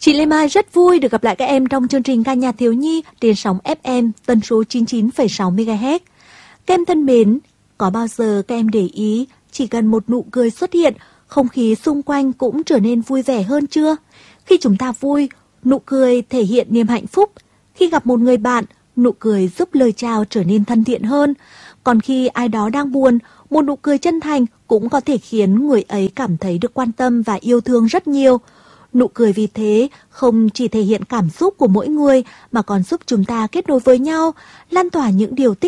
Chị Lê Mai rất vui được gặp lại các em trong chương trình ca nhạc thiếu nhi trên sóng FM tần số 99,6 MHz. Các em thân mến, có bao giờ các em để ý chỉ cần một nụ cười xuất hiện, không khí xung quanh cũng trở nên vui vẻ hơn chưa? Khi chúng ta vui, nụ cười thể hiện niềm hạnh phúc. Khi gặp một người bạn, nụ cười giúp lời chào trở nên thân thiện hơn. Còn khi ai đó đang buồn, một nụ cười chân thành cũng có thể khiến người ấy cảm thấy được quan tâm và yêu thương rất nhiều. Nụ cười vì thế không chỉ thể hiện cảm xúc của mỗi người mà còn giúp chúng ta kết nối với nhau, lan tỏa những điều tích